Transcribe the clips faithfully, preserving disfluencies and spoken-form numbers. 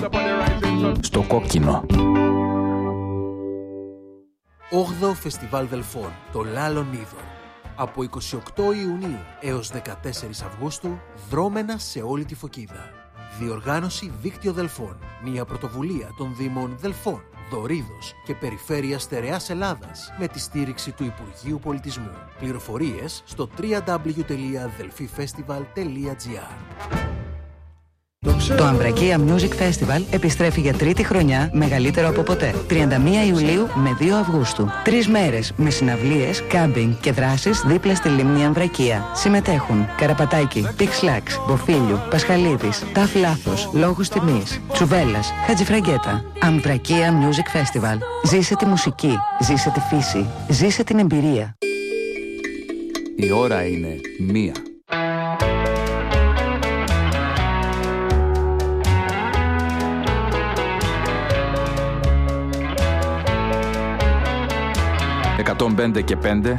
Στο κόκκινο. όγδοο Φεστιβάλ Δελφών, το Λάλον Είδωρ. Από εικοστή ογδόη Ιουνίου έως δεκατέσσερις Αυγούστου, δρόμενα σε όλη τη Φωκίδα. Διοργάνωση Δίκτυο Δελφών. Μια πρωτοβουλία των Δήμων Δελφών, Δωρίδος και Περιφέρειας Στερεάς Ελλάδας με τη στήριξη του Υπουργείου Πολιτισμού. Πληροφορίες στο double-u double-u double-u τελεία delphifestival τελεία gr. Το Αμβρακία Music Festival επιστρέφει για τρίτη χρονιά, μεγαλύτερο από ποτέ. τριάντα μία Ιουλίου με δύο Αυγούστου. Τρεις μέρες με συναυλίες, κάμπινγκ και δράσεις δίπλα στη λίμνη Αμβρακία. Συμμετέχουν Καραπατάκη, Πιξλάξ, Μποφίλιου, Πασχαλίδης, Ταφ Λάθος, Λόγους Τιμής, Τσουβέλλας, Χατζηφραγκέτα. Αμβρακία Music Festival. Ζήσε τη μουσική, ζήσε τη φύση, ζήσε την εμπειρία. Η ώρα είναι μία. εκατόν πέντε και πέντε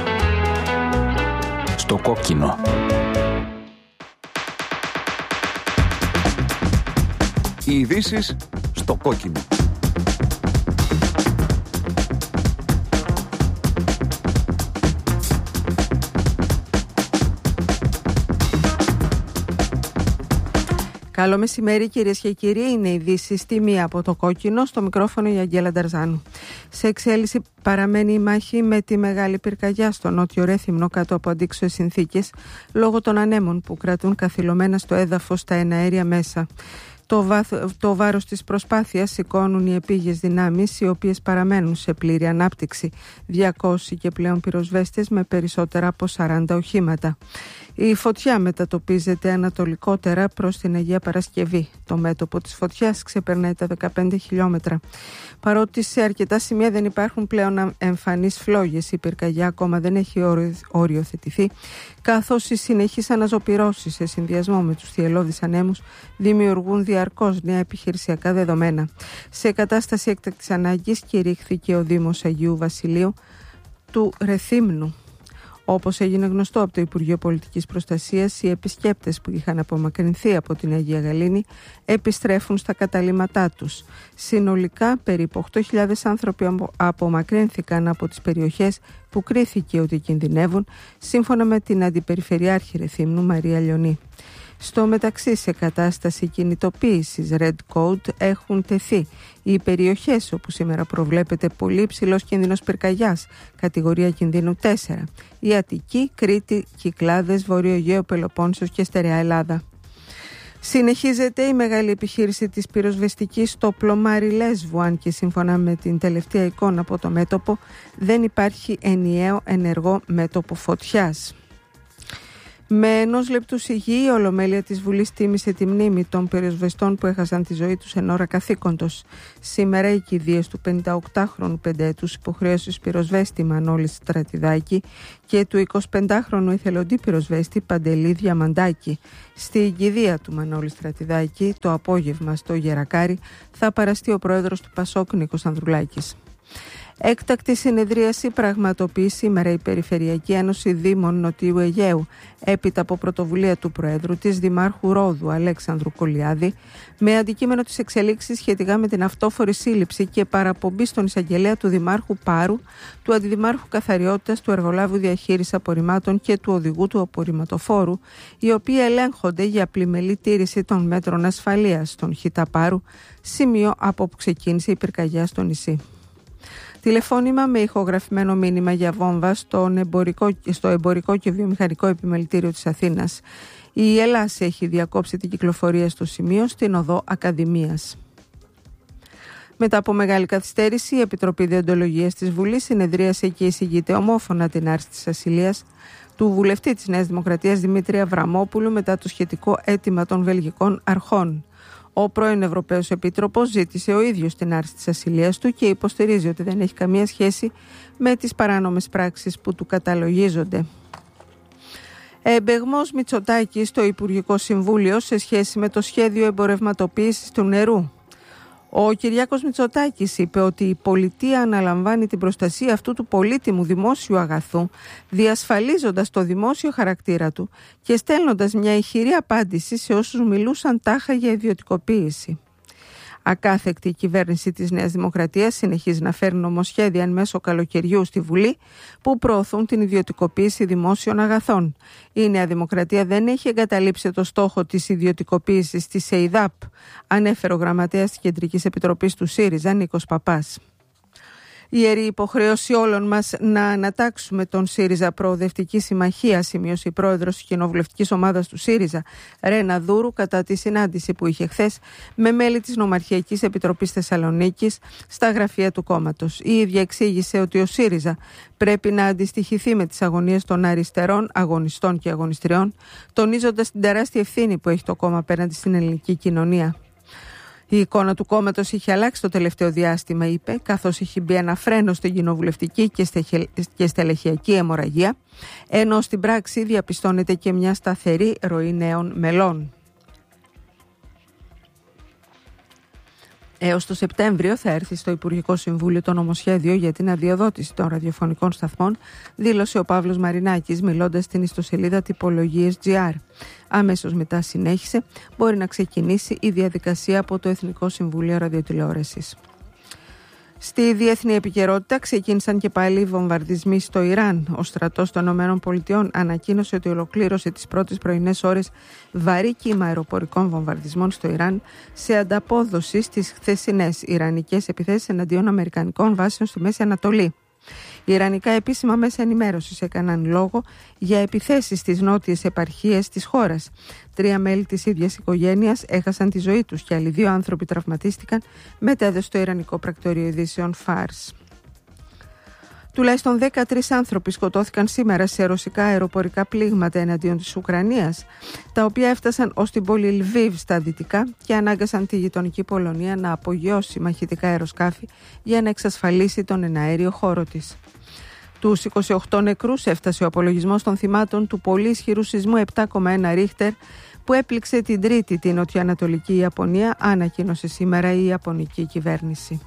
στο κόκκινο. Οι ειδήσεις στο κόκκινο. Καλό μεσημέρι κυρίες και κύριοι, είναι η ειδήσεις στη μία από το κόκκινο, στο μικρόφωνο η Αγγέλα Νταρζάνου. Σε εξέλιξη παραμένει η μάχη με τη μεγάλη πυρκαγιά στο νότιο Ρέθυμνο κάτω από αντίξωες συνθήκες λόγω των ανέμων που κρατούν καθυλωμένα στο έδαφος τα εναέρια μέσα. Το, βάθ, το βάρος της προσπάθειας σηκώνουν οι επίγειες δυνάμεις, οι οποίες παραμένουν σε πλήρη ανάπτυξη, διακόσιοι και πλέον πυροσβέστες με περισσότερα από σαράντα οχήματα. Η φωτιά μετατοπίζεται ανατολικότερα προς την Αγία Παρασκευή. Το μέτωπο της φωτιάς ξεπερνάει τα δεκαπέντε χιλιόμετρα. Παρότι σε αρκετά σημεία δεν υπάρχουν πλέον εμφανείς φλόγες, η πυρκαγιά ακόμα δεν έχει οριοθετηθεί, καθώς οι συνεχείς αναζωπυρώσεις σε συνδυασμό με τους θυελλώδεις ανέμους δημιουργούν διαρκώς νέα επιχειρησιακά δεδομένα. Σε κατάσταση έκτακτης ανάγκης κηρύχθηκε ο Δήμος Αγίου Βασιλείου του Ρεθύμνου. Όπως έγινε γνωστό από το Υπουργείο Πολιτικής Προστασίας, οι επισκέπτες που είχαν απομακρυνθεί από την Αγία Γαλήνη επιστρέφουν στα καταλύματά τους. Συνολικά, περίπου οκτώ χιλιάδες άνθρωποι απομακρύνθηκαν από τις περιοχές που κρίθηκε ότι κινδυνεύουν, σύμφωνα με την Αντιπεριφερειάρχη Ρεθύμνου Μαρία Λιονή. Στο μεταξύ, σε κατάσταση κινητοποίησης Red Code έχουν τεθεί οι περιοχές όπου σήμερα προβλέπεται πολύ υψηλός κίνδυνος πυρκαγιάς, κατηγορία κινδύνου τέσσερα, η Αττική, Κρήτη, Κυκλάδες, Βορείο Αιγαίο, Πελοπόννησος και Στερεά Ελλάδα. Συνεχίζεται η μεγάλη επιχείρηση της πυροσβεστικής στο πλωμάρι Λέσβου, αν και σύμφωνα με την τελευταία εικόνα από το μέτωπο δεν υπάρχει ενιαίο ενεργό μέτωπο φωτιάς. Με ενός λεπτού σιγή, η Ολομέλεια της Βουλής τίμησε τη μνήμη των πυροσβεστών που έχασαν τη ζωή τους εν ώρα καθήκοντος. Σήμερα οι κηδείες του πενηνταοκτάχρονου πενταετούς υποχρέωσης πυροσβέστη Μανώλη Στρατιδάκη και του εικοσιπεντάχρονου εθελοντή πυροσβέστη Παντελή Διαμαντάκη. Στη κηδεία του Μανώλη Στρατιδάκη, το απόγευμα στο Γερακάρι, θα παραστεί ο πρόεδρος του Πασόκ Νίκος Ανδρουλάκης. Έκτακτη συνεδρίαση πραγματοποιεί σήμερα η Περιφερειακή Ένωση Δήμων Νοτιού Αιγαίου, έπειτα από πρωτοβουλία του Προέδρου της Δημάρχου Ρόδου Αλέξανδρου Κολιάδη, με αντικείμενο τις εξελίξεις σχετικά με την αυτόφορη σύλληψη και παραπομπή στον εισαγγελέα του Δημάρχου Πάρου, του Αντιδημάρχου Καθαριότητας, του Εργολάβου Διαχείρισης Απορριμμάτων και του Οδηγού του Απορριμματοφόρου, οι οποίοι ελέγχονται για πλημελή τήρηση των μέτρων ασφαλείας στον Χιτά Πάρου, σημείο από όπου ξεκίνησε η πυρκαγιά στο νησί. Τηλεφώνημα με ηχογραφημένο μήνυμα για βόμβα στον εμπορικό, στο εμπορικό και βιομηχανικό επιμελητήριο της Αθήνας. Η ΕΛΑΣ έχει διακόψει την κυκλοφορία στο σημείο στην οδό Ακαδημίας. Μετά από μεγάλη καθυστέρηση, η Επιτροπή Διοντολογίας της Βουλής συνεδρίασε και εισηγείται ομόφωνα την άρση της ασυλίας του βουλευτή της Νέας Δημοκρατίας Δημήτρη Αβραμόπουλου μετά το σχετικό αίτημα των βελγικών αρχών. Ο πρώην Ευρωπαίος Επίτροπος ζήτησε ο ίδιος την άρση της ασυλίας του και υποστηρίζει ότι δεν έχει καμία σχέση με τις παράνομες πράξεις που του καταλογίζονται. Εμπεγμός Μητσοτάκη στο Υπουργικό Συμβούλιο σε σχέση με το σχέδιο εμπορευματοποίησης του νερού. Ο Κυριάκος Μητσοτάκης είπε ότι η πολιτεία αναλαμβάνει την προστασία αυτού του πολύτιμου δημόσιου αγαθού, διασφαλίζοντας το δημόσιο χαρακτήρα του και στέλνοντας μια ηχηρή απάντηση σε όσους μιλούσαν τάχα για ιδιωτικοποίηση. Ακάθεκτη η κυβέρνηση της Νέας Δημοκρατίας συνεχίζει να φέρνει νομοσχέδια εν μέσω καλοκαιριού στη Βουλή που προωθούν την ιδιωτικοποίηση δημόσιων αγαθών. Η Νέα Δημοκρατία δεν έχει εγκαταλείψει το στόχο της ιδιωτικοποίησης της ΕΙΔΑΠ, ανέφερε ο γραμματέας της Κεντρικής Επιτροπής του ΣΥΡΙΖΑ, Νίκος Παπάς. Η ιερή υποχρέωση όλων μας να ανατάξουμε τον ΣΥΡΙΖΑ Προοδευτική Συμμαχία, σημείωσε η πρόεδρος της κοινοβουλευτικής ομάδας του ΣΥΡΙΖΑ, Ρένα Δούρου, κατά τη συνάντηση που είχε χθες με μέλη της Νομαρχιακής Επιτροπής Θεσσαλονίκης στα γραφεία του κόμματος. Η ίδια εξήγησε ότι ο ΣΥΡΙΖΑ πρέπει να αντιστοιχηθεί με τις αγωνίες των αριστερών αγωνιστών και αγωνιστριών, τονίζοντας την τεράστια ευθύνη που έχει το κόμμα απέναντι στην ελληνική κοινωνία. Η εικόνα του κόμματος είχε αλλάξει το τελευταίο διάστημα, είπε, καθώς είχε μπει ένα φρένο στην κοινοβουλευτική και στελεχειακή αιμορραγία, ενώ στην πράξη διαπιστώνεται και μια σταθερή ροή νέων μελών. Έως το Σεπτέμβριο θα έρθει στο Υπουργικό Συμβούλιο το νομοσχέδιο για την αδειοδότηση των ραδιοφωνικών σταθμών, δήλωσε ο Παύλος Μαρινάκης μιλώντας στην ιστοσελίδα Τυπολογίες τζι αρ. Αμέσως μετά συνέχισε, μπορεί να ξεκινήσει η διαδικασία από το Εθνικό Συμβούλιο Ραδιοτηλεόρασης. Στη διεθνή επικαιρότητα ξεκίνησαν και πάλι οι βομβαρδισμοί στο Ιράν. Ο στρατός των ΗΠΑ ανακοίνωσε ότι ολοκλήρωσε τις πρώτες πρωινές ώρες βαρύ κύμα αεροπορικών βομβαρδισμών στο Ιράν σε ανταπόδοση στις χθεσινές ιρανικές επιθέσεις εναντίον αμερικανικών βάσεων στη Μέση Ανατολή. Οι ιρανικά επίσημα μέσα ενημέρωσης έκαναν λόγο για επιθέσεις στις νότιες επαρχίες της χώρας. Τρία μέλη της ίδιας οικογένειας έχασαν τη ζωή τους και άλλοι δύο άνθρωποι τραυματίστηκαν, μετέδωσε το Ιρανικό Πρακτορείο Ειδήσεων Φάρς. Τουλάχιστον δεκατρείς άνθρωποι σκοτώθηκαν σήμερα σε ρωσικά αεροπορικά πλήγματα εναντίον της Ουκρανίας, τα οποία έφτασαν ως την πόλη Λβίβ στα δυτικά και ανάγκασαν τη γειτονική Πολωνία να απογειώσει μαχητικά αεροσκάφη για να εξασφαλίσει τον εναέριο χώρο της. Τους είκοσι οκτώ νεκρούς έφτασε ο απολογισμός των θυμάτων του πολύ ισχυρού σεισμού επτά κόμμα ένα Ρίχτερ που έπληξε την Τρίτη την νοτιοανατολική Ιαπωνία, ανακοίνωσε σήμερα η Ιαπωνική κυβέρνηση.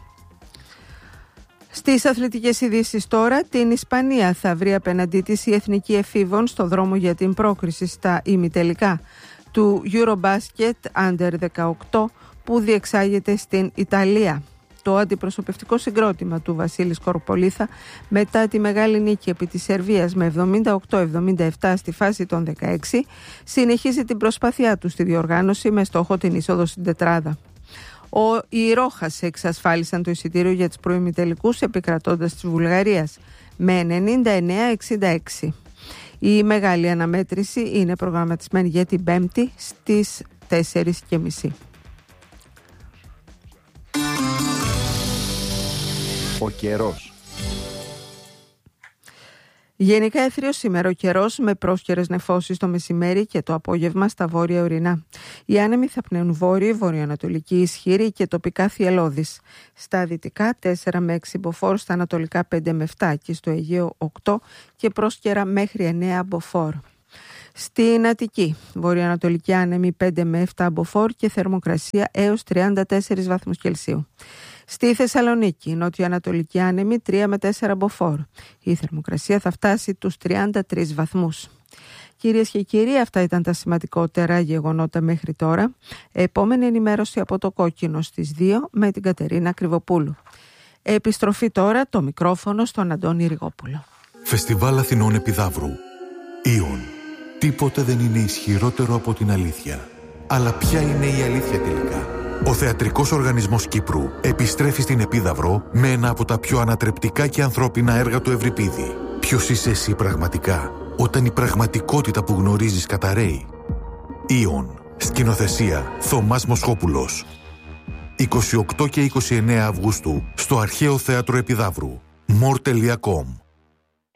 Στις αθλητικές ειδήσεις τώρα, την Ισπανία θα βρει απέναντί της η Εθνική Εφήβων στο δρόμο για την πρόκριση στα ημιτελικά του Eurobasket Under δεκαοκτώ που διεξάγεται στην Ιταλία. Το αντιπροσωπευτικό συγκρότημα του Βασίλη Σκορπολίθα μετά τη μεγάλη νίκη επί της Σερβίας με εβδομήντα οκτώ εβδομήντα επτά στη φάση των δεκαέξι συνεχίζει την προσπάθειά του στη διοργάνωση με στόχο την είσοδο στην τετράδα. Ο, οι Ρόχας εξασφάλισαν το εισιτήριο για τους προημιτελικούς επικρατώντας της Βουλγαρίας με ενενήντα εννέα εξήντα έξι. Η μεγάλη αναμέτρηση είναι προγραμματισμένη για την Πέμπτη στις τέσσερις και μισή. Ο καιρός. Γενικά έθριος σήμερα ο καιρός με πρόσκαιρες νεφώσεις το μεσημέρι και το απόγευμα στα βόρεια ορεινά. Οι άνεμοι θα πνέουν βόρειο, βορειοανατολική ισχύρη και τοπικά θυελλώδης. Στα δυτικά τέσσερα με έξι μποφόρ, στα ανατολικά πέντε με επτά και στο Αιγαίο οκτώ και πρόσκαιρα μέχρι εννέα μποφόρ. Στην Αττική, βορειοανατολική άνεμη πέντε με επτά μποφόρ και θερμοκρασία έως τριάντα τέσσερις βαθμούς Κελσίου. Στη Θεσσαλονίκη, νότιο-ανατολική άνεμη τρία με τέσσερα μποφόρ. Η θερμοκρασία θα φτάσει τους τριάντα τρεις βαθμούς. Κυρίες και κύριοι, αυτά ήταν τα σημαντικότερα γεγονότα μέχρι τώρα. Επόμενη ενημέρωση από το Κόκκινο στις δύο με την Κατερίνα Κρυβοπούλου. Επιστροφή τώρα το μικρόφωνο στον Αντώνη Ριγόπουλο. Φεστιβάλ Αθηνών Επιδαύρου. Ήον. Τίποτε δεν είναι ισχυρότερο από την αλήθεια. Αλλά ποια είναι η αλήθεια τελικά? Ο Θεατρικός Οργανισμός Κύπρου επιστρέφει στην Επίδαυρο με ένα από τα πιο ανατρεπτικά και ανθρώπινα έργα του Ευρυπίδη. Ποιος είσαι εσύ πραγματικά, όταν η πραγματικότητα που γνωρίζεις καταραίει? Ήον. Σκηνοθεσία Θωμάς Μοσχόπουλος. είκοσι οκτώ και είκοσι εννέα Αυγούστου στο Αρχαίο Θέατρο Επιδαύρου. μορ τελεία κομ